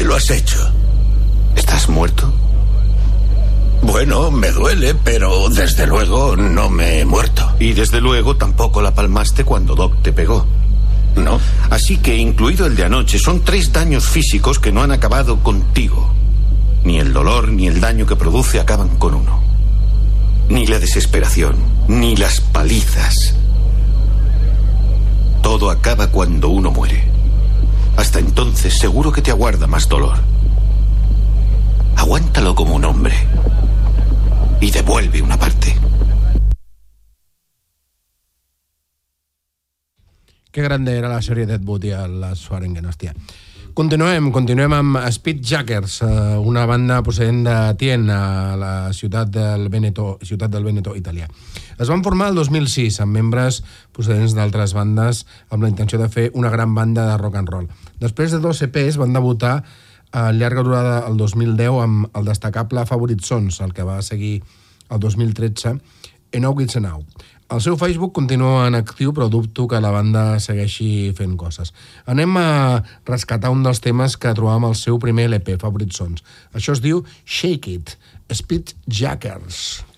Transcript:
lo has hecho? ¿Estás muerto? Bueno, me duele, pero desde luego no me he muerto. Y desde luego tampoco la palmaste cuando Doc te pegó. No. Así que, incluido el de anoche, son 3 daños físicos que no han acabado contigo. Ni el dolor ni el daño que produce acaban con uno. Ni la desesperación, ni las palizas. Todo acaba cuando uno muere. Hasta entonces seguro que te aguarda más dolor. Aguántalo como un hombre. Y devuelve una parte. Que grande era la sèrie d'Ed Wood i el Swearingen, hòstia. Continuem amb Speedjackers, una banda procedent de Tien, a la ciutat del Veneto, italià. Es van formar el 2006 amb membres procedents d'altres bandes amb la intenció de fer una gran banda de rock and roll. Després de 2 EPs van debutar a llarga durada el 2010 amb el destacable Favorite Sons, el que va seguir el 2013, Enough It's Enough. El seu Facebook continua en actiu, però dubto que la banda segueixi fent coses. Anem a rescatar un dels temes que trobàvem al seu primer LP, Favorite Sons. Això es diu Shake It, Speedjackers.